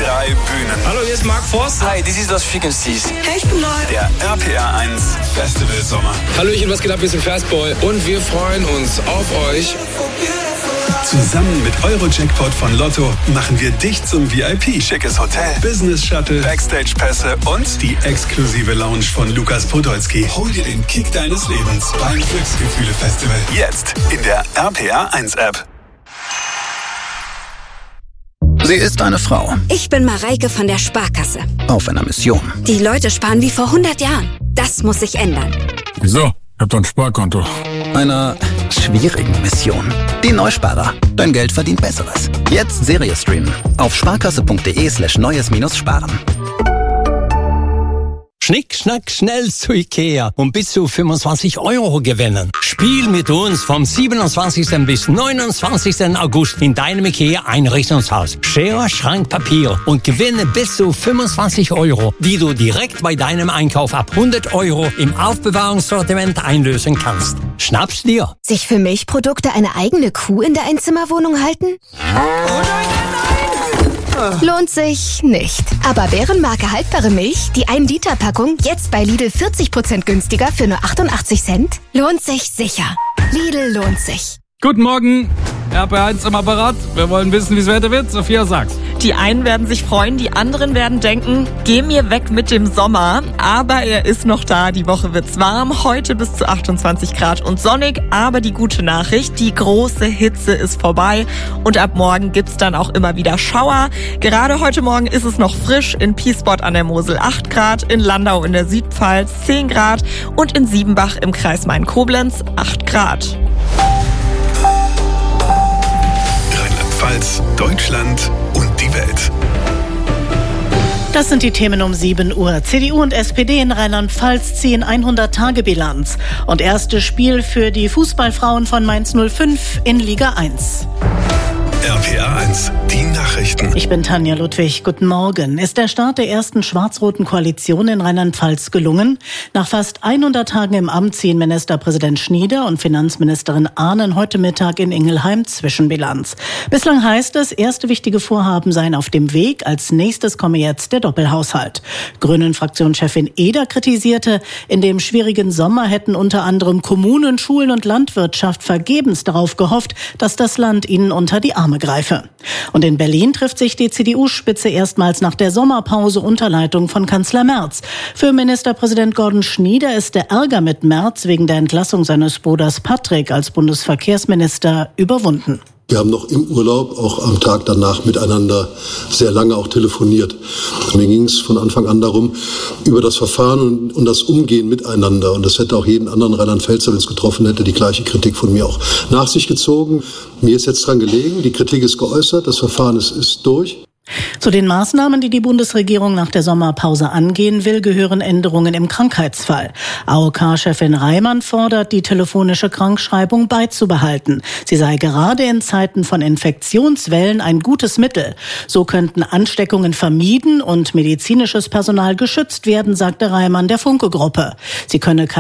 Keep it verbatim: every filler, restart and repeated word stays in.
Drei Bühnen. Hallo, hier ist Mark Forster. Hi, this is Los Frequencies. Hey, ich bin Leute. Der R P R eins Festival Sommer. Hallöchen, was geht ab? Wir sind Fastboy und wir freuen uns auf euch. Zusammen mit Euro-Jackpot von Lotto machen wir dich zum V I P. Schickes Hotel, Business Shuttle, Backstage-Pässe und die exklusive Lounge von Lukas Podolski. Hol dir den Kick deines Lebens beim Glücksgefühle-Festival. Jetzt in der R P R eins App. Sie ist eine Frau. Ich bin Mareike von der Sparkasse. Auf einer Mission. Die Leute sparen wie vor hundert Jahren. Das muss sich ändern. Wieso? Ich hab doch ein Sparkonto. Einer schwierigen Mission. Die Neusparer. Dein Geld verdient Besseres. Jetzt Serie streamen. Auf sparkasse.de slash neues minus sparen. Schnick, schnack, schnell zu Ikea und bis zu fünfundzwanzig Euro gewinnen. Spiel mit uns vom siebenundzwanzigsten bis neunundzwanzigsten August in deinem Ikea Einrichtungshaus. Schere, Schrank, Papier und gewinne bis zu fünfundzwanzig Euro, die du direkt bei deinem Einkauf ab hundert Euro im Aufbewahrungssortiment einlösen kannst. Schnapp's dir. Sich für Milchprodukte eine eigene Kuh in der Einzimmerwohnung halten? Lohnt sich nicht. Aber Bärenmarke haltbare Milch, die ein Liter Packung, jetzt bei Lidl vierzig Prozent günstiger für nur achtundachtzig Cent? Lohnt sich sicher. Lidl lohnt sich. Guten Morgen, R P R eins im Apparat. Wir wollen wissen, wie es Wetter wird. Sophia sagt's. Die einen werden sich freuen, die anderen werden denken, geh mir weg mit dem Sommer. Aber er ist noch da, die Woche wird's warm, heute bis zu achtundzwanzig Grad und sonnig. Aber die gute Nachricht, die große Hitze ist vorbei und ab morgen gibt's dann auch immer wieder Schauer. Gerade heute Morgen ist es noch frisch, in Piesport an der Mosel acht Grad, in Landau in der Südpfalz zehn Grad und in Siebenbach im Kreis Main-Koblenz acht Grad. Rheinland-Pfalz, Deutschland und die Welt. Das sind die Themen um sieben Uhr. C D U und S P D in Rheinland-Pfalz ziehen hundert-Tage-Bilanz. Und erstes Spiel für die Fußballfrauen von Mainz null fünf in Liga eins. R P R eins, die Nachrichten. Ich bin Tanja Ludwig. Guten Morgen. Ist der Start der ersten schwarz-roten Koalition in Rheinland-Pfalz gelungen? Nach fast hundert Tagen im Amt ziehen Ministerpräsident Schnieder und Finanzministerin Ahnen heute Mittag in Ingelheim Zwischenbilanz. Bislang heißt es, erste wichtige Vorhaben seien auf dem Weg. Als nächstes komme jetzt der Doppelhaushalt. Grünen-Fraktionschefin Eder kritisierte, in dem schwierigen Sommer hätten unter anderem Kommunen, Schulen und Landwirtschaft vergebens darauf gehofft, dass das Land ihnen unter die Arme greife. Und in Berlin trifft sich die C D U-Spitze erstmals nach der Sommerpause unter Leitung von Kanzler Merz. Für Ministerpräsident Gordon Schnieder ist der Ärger mit Merz wegen der Entlassung seines Bruders Patrick als Bundesverkehrsminister überwunden. Wir haben noch im Urlaub, auch am Tag danach miteinander sehr lange auch telefoniert. Mir ging es von Anfang an darum, über das Verfahren und, und das Umgehen miteinander. Und das hätte auch jeden anderen Rheinland-Pfälzer, wenn es getroffen hätte, die gleiche Kritik von mir auch nach sich gezogen. Mir ist jetzt dran gelegen, die Kritik ist geäußert, das Verfahren ist, ist durch. Zu den Maßnahmen, die die Bundesregierung nach der Sommerpause angehen will, gehören Änderungen im Krankheitsfall. A O K-Chefin Reimann fordert, die telefonische Krankschreibung beizubehalten. Sie sei gerade in Zeiten von Infektionswellen ein gutes Mittel. So könnten Ansteckungen vermieden und medizinisches Personal geschützt werden, sagte Reimann der Funke-Gruppe. Sie könne